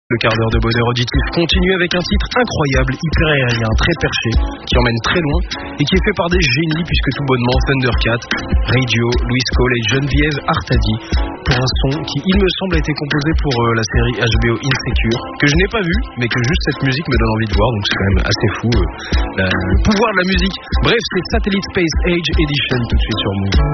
Le quart d'heure de bonheur auditif continue avec un titre incroyable, hyper aérien, très perché, qui emmène très loin et qui est fait par des génies puisque tout bonnement Thundercat, Radio, Louis Cole et Geneviève Artadi pour un son qui, il me semble, a été composé pour la série HBO Insecure, que je n'ai pas vu, mais que juste cette musique me donne envie de voir, donc c'est quand même assez fou, le pouvoir de la musique. Bref, c'est Satellite Space Age Edition tout de suite sur Move.